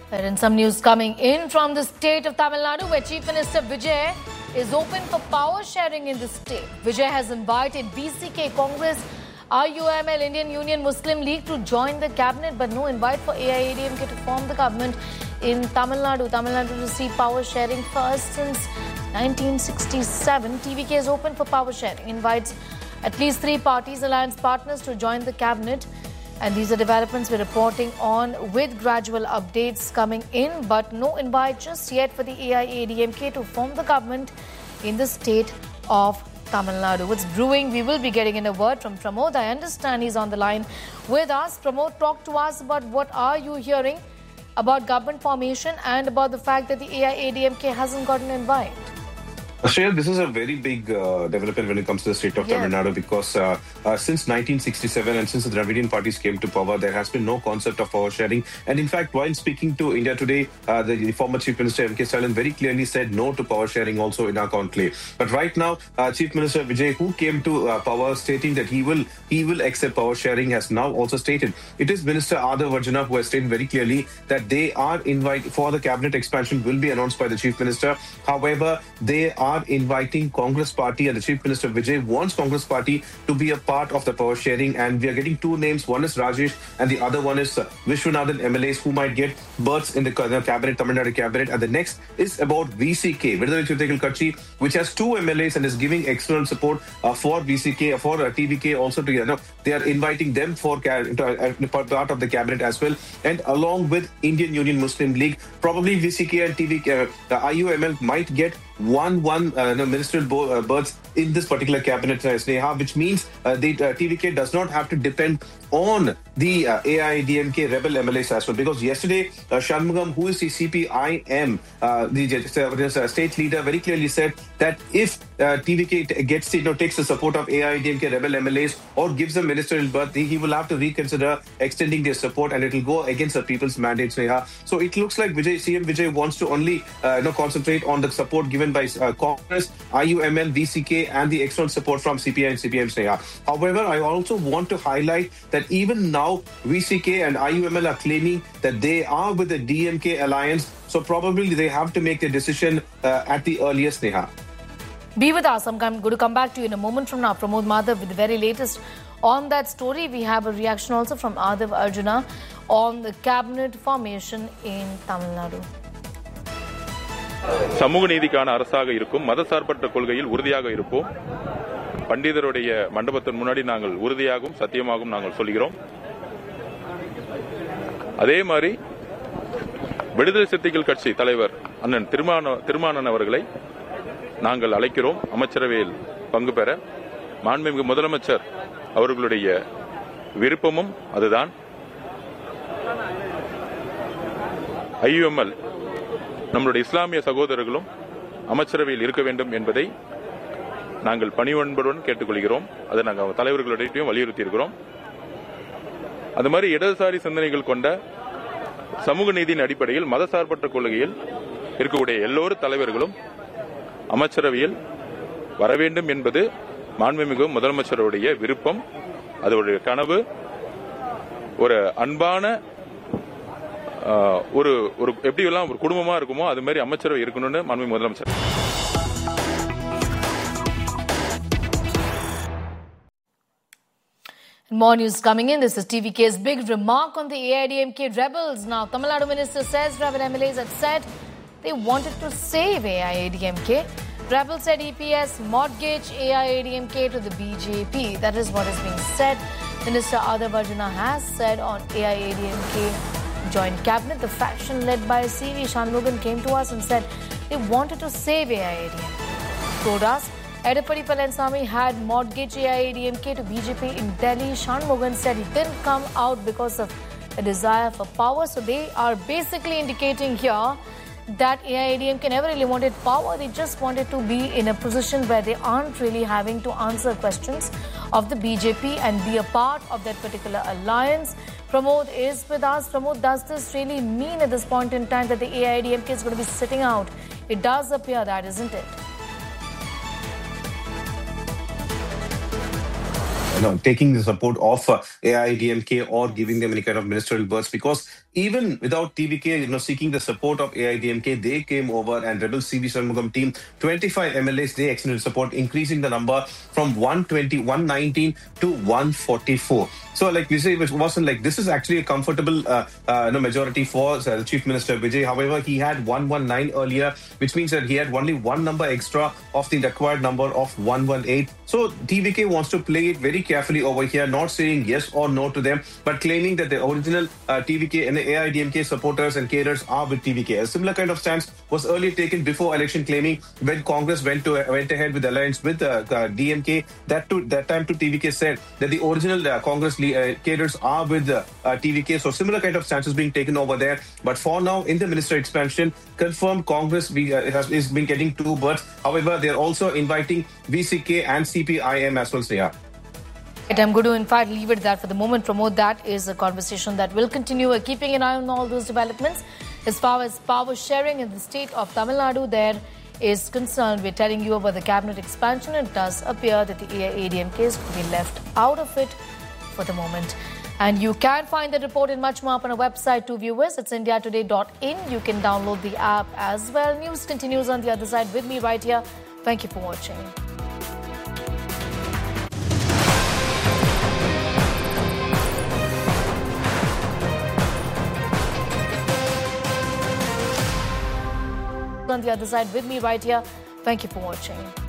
And some news coming in from the state of Tamil Nadu, where Chief Minister Vijay is open for power sharing in the state. Vijay has invited BCK, Congress, IUML, Indian Union Muslim League to join the cabinet, but no invite for AIADMK to form the government in Tamil Nadu. Tamil Nadu received power sharing first since 1967. TVK is open for power sharing, invites at least 3 parties, alliance partners to join the cabinet. And these are developments we're reporting on, with gradual updates coming in, but no invite just yet for the AIADMK to form the government in the state of Tamil Nadu. What's brewing? We will be getting in a word from Pramod. I understand he's on the line with us. Pramod, talk to us about what are you hearing about government formation and about the fact that the AIADMK hasn't got an invite. Shreya, this is a very big development when it comes to the state of Tamil Nadu, because since 1967 and since the Dravidian parties came to power, there has been no concept of power sharing. And in fact, while speaking to India Today, the former Chief Minister M.K. Stalin very clearly said no to power sharing also in our conclave. But right now, Chief Minister Vijay, who came to power stating that he will accept power sharing, has now also stated it is Minister Adav Arjuna who has stated very clearly that they are invited for the cabinet expansion will be announced by the Chief Minister. However, they are inviting Congress Party, and the Chief Minister Vijay wants Congress Party to be a part of the power sharing. And we are getting 2 names. One is Rajesh and the other one is Vishwanathan MLAs who might get berths in the cabinet, Tamil Nadu cabinet. And the next is about VCK, Vidutha Chittikal Kutchi, which has 2 MLAs and is giving external support for VCK, for TVK also to, they are inviting them for part of the cabinet as well. And along with Indian Union Muslim League, probably VCK and TVK, the IUML might get one ministerial berths in this particular cabinet, Sneha, which means the TVK does not have to depend on the AIADMK rebel MLAs as well. Because yesterday, Shanmugam, who is the CPIM, the state leader, very clearly said that if TVK takes the support of AIADMK rebel MLAs or gives them ministerial berth, he will have to reconsider extending their support, and it will go against the people's mandate, Sneha. So it looks like CM Vijay wants to only concentrate on the support given by Congress, IUML, VCK, and the external support from CPI and CPM, Sneha. However, I also want to highlight that even now, VCK and IUML are claiming that they are with the DMK alliance, so probably they have to make their decision at the earliest, Neha. Be with us. I'm going to come back to you in a moment from now. Pramod Madhav with the very latest on that story. We have a reaction also from Adav Arjuna on the cabinet formation in Tamil Nadu. சமூக நீதிக்கான அரசாக இருக்கும், மதசார்பற்ற கொள்கையில் உறுதியாக இருப்போம். பண்டிதருடைய மண்டபத்தின் முன்னாடி நாங்கள் உறுதியாகவும் சத்தியமாகவும் நாங்கள் சொல்கிறோம். அதே மாதிரி விடுதலை சிறுத்தைகள் கட்சி தலைவர் அண்ணன் திருமானன் அவர்களை நாங்கள் அழைக்கிறோம் அமைச்சரவையில் பங்கு பெற. மாண்புமிகு முதலமைச்சர் அவர்களுடைய விருப்பமும் அதுதான். ஐயுஎம்எல் நம்முடைய இஸ்லாமிய சகோதரர்களும் அமைச்சரவையில் இருக்க வேண்டும் என்பதை நாங்கள் பணிவன்புடன் கேட்டுக்கொள்கிறோம். அதை நாங்கள் தலைவர்களிடையும் வலியுறுத்தி இருக்கிறோம். அது மாதிரி இடதுசாரி சிந்தனைகள் கொண்ட சமூக நீதியின் அடிப்படையில் மதசார்பற்ற கொள்கையில் இருக்கக்கூடிய எல்லோரும் தலைவர்களும் அமைச்சரவையில் வர வேண்டும் என்பது மாண்புமிகு முதலமைச்சருடைய விருப்பம். அதோடைய கனவு. ஒரு அன்பான ஒரு எப்படி எல்லாம் ஒரு குடும்பமா இருக்குமோ அது மாதிரி அமைச்சரவை இருக்கணும்னு மாண்புமிகு முதலமைச்சர். More news coming in. This is TVK's big remark on the AIADMK rebels. Now, Tamil Nadu minister says rebel MLAs had said they wanted to save AIADMK. Rebels said EPS mortgage AIADMK to the BJP. That is what is being said. Minister Adav Arjuna has said on AIADMK joint cabinet. The faction led by C.V. Shanmugam came to us and said they wanted to save AIADMK. Told us Edappadi Palaniswamy had mortgaged AIADMK to BJP in Delhi. Shanmugam said he didn't come out because of a desire for power. So they are basically indicating here that AIADMK never really wanted power. They just wanted to be in a position where they aren't really having to answer questions of the BJP and be a part of that particular alliance. Pramod is with us. Pramod, does this really mean at this point in time that the AIADMK is going to be sitting out? It does appear that, isn't it? taking the support of AIDMK or giving them any kind of ministerial berths, because even without TVK, seeking the support of AIDMK, they came over, and Rebel CV Shanmugam team, 25 MLAs, they extended support, increasing the number from 119 to 144. So, like we say, it wasn't like this is actually a comfortable majority for the Chief Minister Vijay. However, he had 119 earlier, which means that he had only one number extra of the required number of 118. So, TVK wants to play it very carefully over here, not saying yes or no to them, but claiming that the original TVK and the AIDMK supporters and cadres are with TVK. A similar kind of stance was earlier taken before election, claiming when Congress went ahead with the alliance with DMK, that time to TVK said that the original Congress cadres are with TVK. So similar kind of stances being taken over there. But for now, in the minister expansion, confirmed Congress has been getting 2 berths. However, they're also inviting VCK and CPIM as well, Sneha. I'm going to, in fact, leave it that for the moment. Pramod, that is a conversation that will continue. We're keeping an eye on all those developments. As far as power sharing in the state of Tamil Nadu there is concerned, we're telling you about the cabinet expansion. It does appear that the AIADMK is to be left out of it for the moment. And you can find the report and much more up on our website to viewers. It's indiatoday.in. You can download the app as well. News continues on the other side with me right here. Thank you for watching. On the other side with me right here. Thank you for watching.